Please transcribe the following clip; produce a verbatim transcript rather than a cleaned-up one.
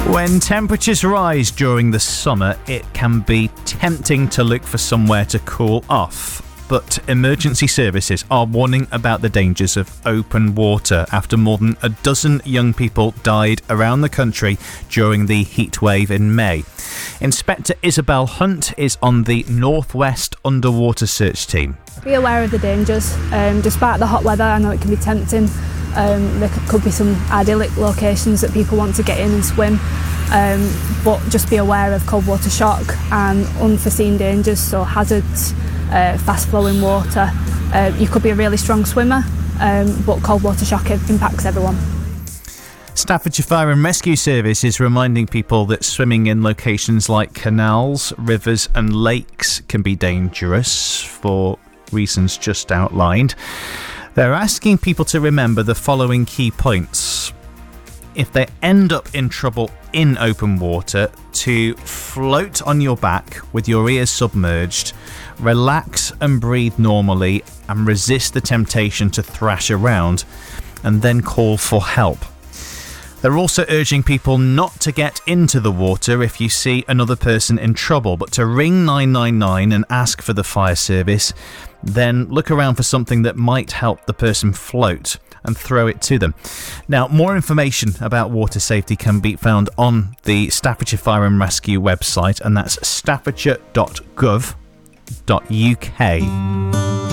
When temperatures rise during the summer, it can be tempting to look for somewhere to cool off. But emergency services are warning about the dangers of open water after more than a dozen young people died around the country during the heatwave in May. Inspector Isabel Hunt is on the Northwest Underwater Search Team. Be aware of the dangers. Um, despite the hot weather, I know it can be tempting. Um, there could be some idyllic locations that people want to get in and swim. Um, but just be aware of cold water shock and unforeseen dangers, so hazards, uh, fast flowing water. Uh, you could be a really strong swimmer, um, but cold water shock impacts everyone. Staffordshire Fire and Rescue Service is reminding people that swimming in locations like canals, rivers and lakes can be dangerous for reasons just outlined. They're asking people to remember the following key points. If they end up in trouble in open water, to float on your back with your ears submerged, relax and breathe normally and resist the temptation to thrash around, and then call for help. They're also urging people not to get into the water if you see another person in trouble, but to ring nine nine nine and ask for the fire service. Then look around for something that might help the person float and throw it to them. Now, more information about water safety can be found on the Staffordshire Fire and Rescue website, and that's staffordshire dot gov dot uk.